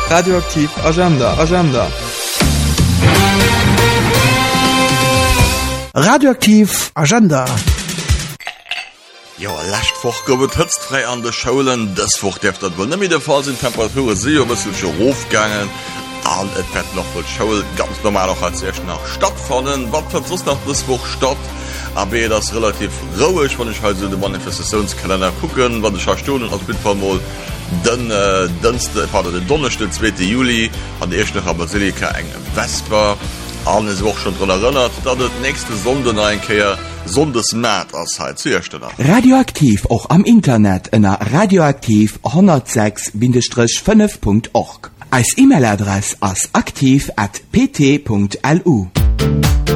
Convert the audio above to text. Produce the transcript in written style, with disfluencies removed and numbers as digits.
Radioaktiv Agenda. Radioaktiv Agenda. Ja, Lächtfach gobet hëtzt frei an de Schoulen, dësfach deft dat wohl nemmi de Fall sinn Temperature see bësselsche Rofgangen, an et wett noch vu Schoul ganz normal auch als erst nach stattfannen, wat verzus nach dësfach statt, aber das relativ rouig, wann ich halt so de Manifestationskalender gucken, wat de Schastunden als Bitfallmol, dënste war den Donnerstag 2. Juli an der erste Basilika eng Vesper. Alles woch schon dran erinnert, dat het nächste Sonde einkehr Sondesmat als halt zuerst. Radioaktiv auch am Internet in radioaktiv 106-5.org. Als E-Mail-Adresse als aktiv@pt.lu.